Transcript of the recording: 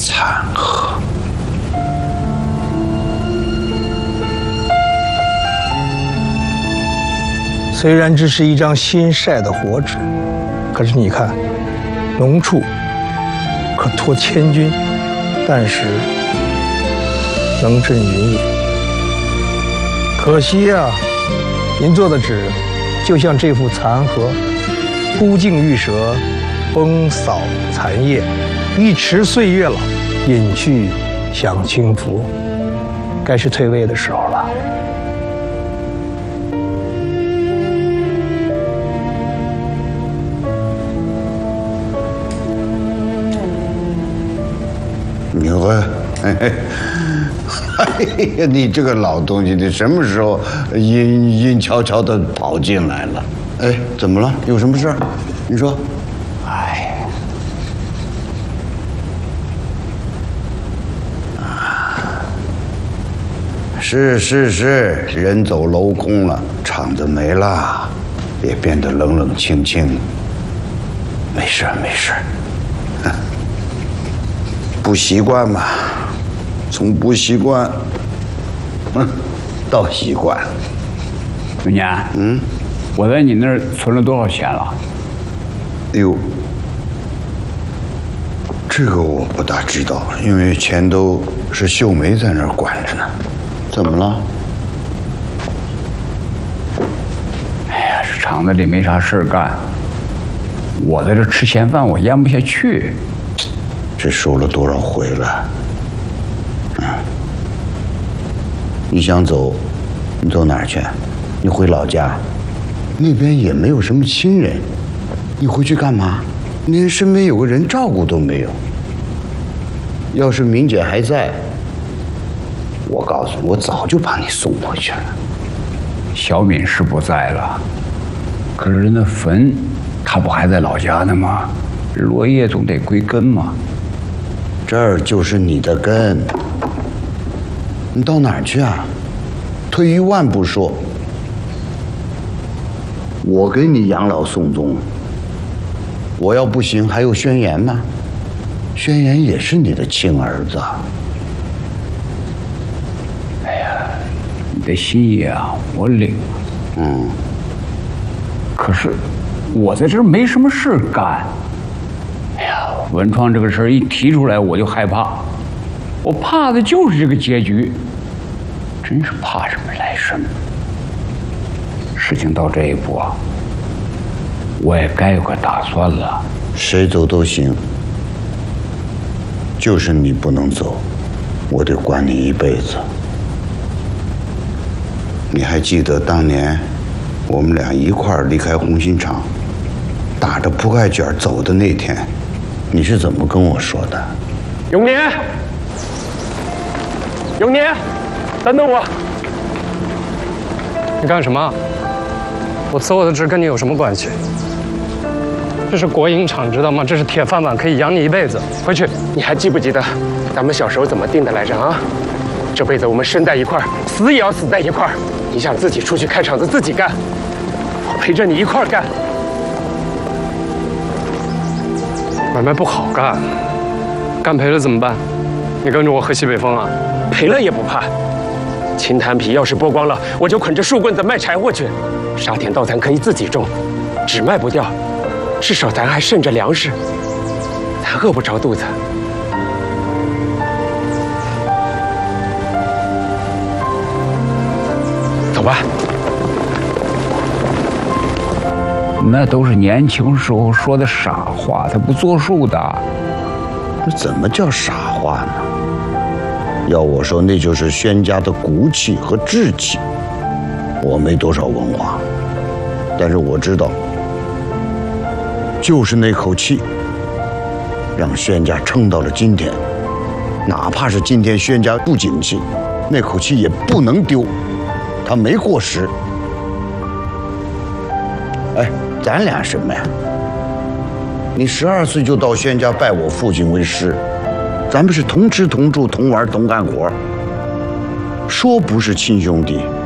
残荷。 虽然这是一张新晒的活纸，可是你看，浓处可托千钧，但是能震云也。可惜呀，您做的纸就像这幅残荷，孤镜玉舌，风扫残叶，一池岁月老，隐去享清福。该是退位的时候了。 你说，哎呀，你这个老东西，你什么时候阴悄悄的跑进来了？哎，怎么了？有什么事儿？你说。哎，是，人走楼空了，场子没了，也变得冷冷清清。没事。不习惯嘛，从不习惯，到习惯。 永年，我在你那儿存了多少钱了？ 哎呦，这个我不大知道，因为钱都是秀梅在那儿管着呢。怎么了？ 哎呀，这厂子里没啥事儿干，我在这吃闲饭，我咽不下去。 这说了多少回了？你想走，你走哪儿去？你回老家，那边也没有什么亲人，你回去干嘛？连身边有个人照顾都没有。要是明姐还在，我告诉你，我早就把你送回去了。 小敏是不在了，可是人的坟，她不还在老家呢吗？落叶总得归根嘛。 这儿就是你的根，你到哪儿去啊？退一万步说，我给你养老送终，我要不行，还有宣言呢。宣言也是你的亲儿子。 哎呀，你的心意啊，我领了。可是我在这儿没什么事干。文创这个事儿一提出来，我就害怕，我怕的就是这个结局，真是怕什么来什么。事情到这一步啊，我也该有个打算了。 谁走都行，就是你不能走，我得管你一辈子。你还记得当年我们俩一块儿离开红星厂，打着铺盖卷走的那天，你是怎么跟我说的？ 永年，等等我！你干什么？我所有的纸跟你有什么关系？这是国营厂，知道吗？这是铁饭碗，可以养你一辈子。回去。 你还记不记得咱们小时候怎么定的来着啊？这辈子我们生在一块儿，死也要死在一块儿。你想自己出去开厂子自己干，我陪着你一块儿干。 买卖不好干，干赔了怎么办？你跟着我喝西北风啊？ 赔了也不怕。青檀皮要是剥光了，我就捆着树棍子卖柴火去。沙田稻蚕可以自己种，纸卖不掉，至少咱还剩着粮食，咱饿不着肚子。走吧。 那都是年轻时候说的傻话，他不作数的。 这怎么叫傻话呢？要我说，那就是宣家的骨气和志气。我没多少文化，但是我知道，就是那口气，让宣家撑到了今天。哪怕是今天宣家不景气，那口气也不能丢，他没过时。哎，咱俩什么呀？你12岁就到宣家拜我父亲为师，咱们是同吃同住同玩同干活，说不是亲兄弟，